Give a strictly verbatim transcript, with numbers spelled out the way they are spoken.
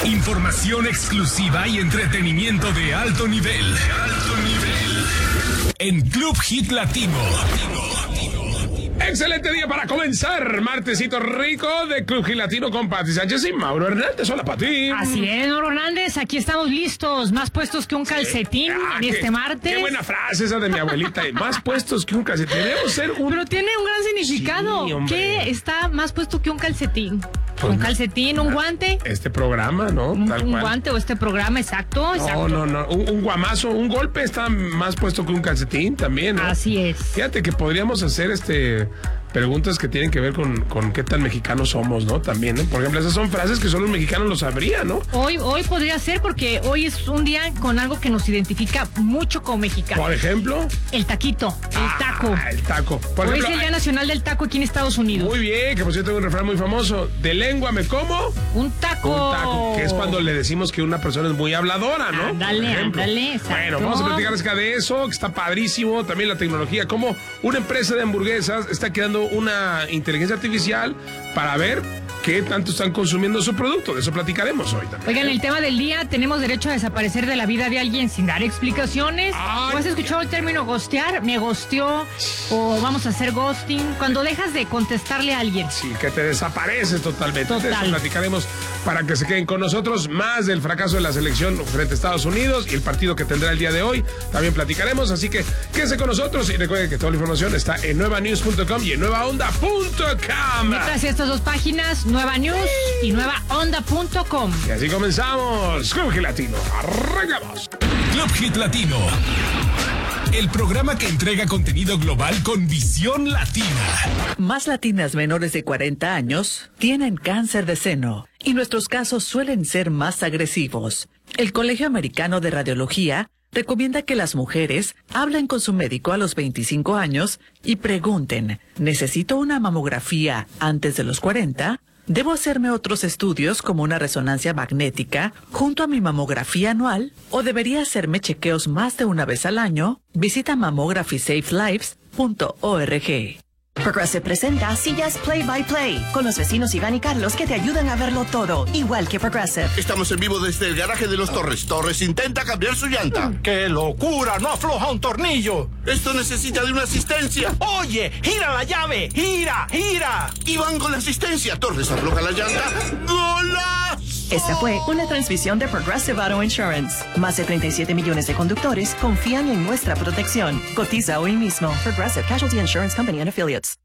Información exclusiva y entretenimiento de alto nivel. Alto nivel. En Club Hit Latino. Excelente día para comenzar. Martesito rico de Club Hit Latino con Pati Sánchez y Mauro Hernández. Hola, Pati. Así es, Mauro Hernández. Aquí estamos listos. Más puestos que un calcetín Ah, en qué- este martes. Qué buena frase esa de mi abuelita. Más puestos que un calcetín. Debemos ser un... Pero tiene un gran significado. Sí, hombre. ¿Qué está más puesto que un calcetín? Pues un no. calcetín, un guante. Este programa, ¿no? Un, Tal un cual. guante o este programa, exacto, exacto. No, no, no. Un, un guamazo, un golpe está más puesto que un calcetín también, ¿no? Así es. Fíjate que podríamos hacer este preguntas que tienen que ver con, con qué tan mexicanos somos, ¿no? También, ¿no? Por ejemplo, esas son frases que solo un mexicano lo sabría, ¿no? Hoy, hoy podría ser porque hoy es un día con algo que nos identifica mucho como mexicanos. Por ejemplo. El taquito, el Ah, taco. el taco. Por Hoy es ejemplo, el Día Nacional del Taco aquí en Estados Unidos. muy bien, que por cierto tengo un refrán muy famoso. De lengua me como Un taco. un taco, que es cuando le decimos que una persona es muy habladora, ¿no? Ándale, Por ejemplo. ándale, exacto. Bueno, vamos a platicar acerca de eso, que está padrísimo. También la tecnología, como una empresa de hamburguesas está creando una inteligencia artificial para ver qué tanto están consumiendo su producto. De eso platicaremos hoy también. Oigan, el tema del día, tenemos derecho a desaparecer de la vida de alguien sin dar explicaciones. Ay. ¿O has escuchado el término ghostear? Me ghosteó, o vamos a hacer ghosting. Cuando dejas de contestarle a alguien. Sí, que te desapareces totalmente. Total. De eso platicaremos para que se queden con nosotros. Más del fracaso de la selección frente a Estados Unidos y el partido que tendrá el día de hoy. También platicaremos, así que quédense con nosotros y recuerden que toda la información está en nueva news punto com y en nueva onda punto com. Mientras estas dos páginas, Nueva News y nueva onda punto com. Y así comenzamos. Club Hit Latino. Arrancamos. Club Hit Latino. El programa que entrega contenido global con visión latina. Más latinas menores de cuarenta años tienen cáncer de seno y nuestros casos suelen ser más agresivos. El Colegio Americano de Radiología recomienda que las mujeres hablen con su médico a los veinticinco años y pregunten, ¿necesito una mamografía antes de los cuarenta? ¿Debo hacerme otros estudios como una resonancia magnética junto a mi mamografía anual? ¿O debería hacerme chequeos más de una vez al año? Visita mammography safe lives punto org. Progressive presenta Sillas Play by Play con los vecinos Iván y Carlos que te ayudan a verlo todo, igual que Progressive. Estamos en vivo desde el garaje de los Torres. Torres intenta cambiar su llanta. ¡Qué locura! ¡No afloja un tornillo! Esto necesita de una asistencia. ¡Oye! ¡Gira la llave! ¡Gira! ¡Gira! Y van con la asistencia. Torres afloja la llanta. ¡Golazo! Esta fue una transmisión de Progressive Auto Insurance. Más de treinta y siete millones de conductores confían en nuestra protección. Cotiza hoy mismo. Progressive Casualty Insurance Company and Affiliates.